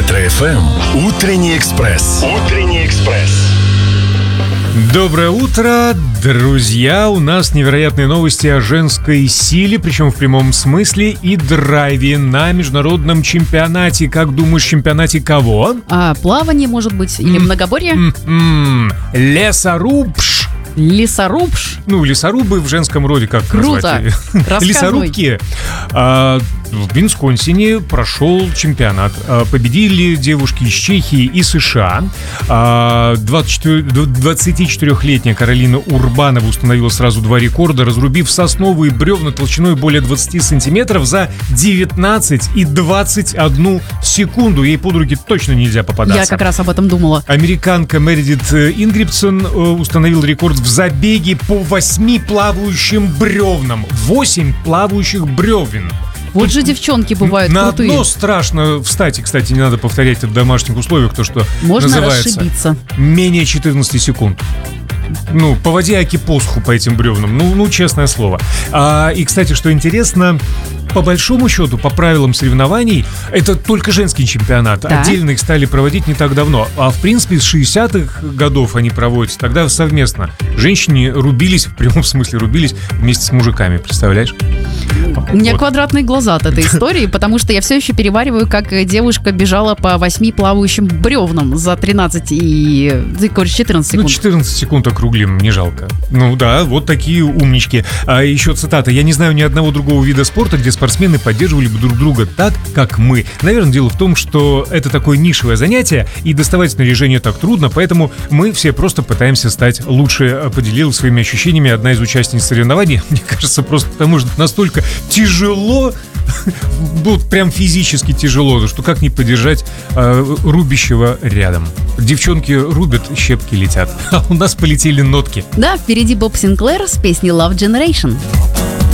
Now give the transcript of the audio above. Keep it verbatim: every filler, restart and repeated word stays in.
Метро-эф эм. Утренний экспресс. Утренний экспресс. Доброе утро, друзья! У нас невероятные новости о женской силе, причем в прямом смысле, и драйве на международном чемпионате. Как думаешь, чемпионате кого? А, плавание, может быть, или многоборье? М-м-м. Лесорубш. Лесорубш? Ну, лесорубы в женском роде, как Круто. назвать? Лесорубки. А, в Висконсине прошел чемпионат. А, победили девушки из Чехии и США. А, двадцатичетырёхлетняя Каролина Урбанова установила сразу два рекорда, разрубив сосновые бревна толщиной более двадцати сантиметров за девятнадцать и двадцать одну секунду. Ей под руки точно нельзя попадаться. Я как раз об этом думала. Американка Мередит Ингрибсон установил рекорд в забеге по восьми плавающим бревнам. Восемь плавающих бревен. Вот же девчонки бывают На крутые. одно страшно встать. И, кстати, не надо повторять это в домашних условиях, то, что Можно называется расшибиться. менее четырнадцати секунд. Ну, по воде аки посуху по этим бревнам. Ну, ну честное слово. А, и, кстати, что интересно, по большому счету, по правилам соревнований, это только женский чемпионат. Да. Отдельно их стали проводить не так давно. А, в принципе, с шестидесятых годов они проводятся. Тогда совместно. Женщины рубились, в прямом смысле рубились вместе с мужиками. Представляешь? У меня Вот. квадратные глаза от этой истории, потому что я все еще перевариваю, как девушка бежала по восьми плавающим бревнам за тринадцать и... Ты говоришь, четырнадцать Ну, секунд. четырнадцать секунд округлим, не жалко. Ну да, вот такие умнички. А еще цитата. «Я не знаю ни одного другого вида спорта, где спортсмены поддерживали бы друг друга так, как мы». Наверное, дело в том, что это такое нишевое занятие, и доставать снаряжение так трудно, поэтому мы все просто пытаемся стать лучше. Поделилась своими ощущениями одна из участниц соревнований. Мне кажется, просто потому что настолько тяжело, вот прям физически тяжело, что как не поддержать э, рубящего рядом. Девчонки рубят, щепки летят. А у нас полетели нотки. Да, впереди Боб Синклэр с песней Love Generation.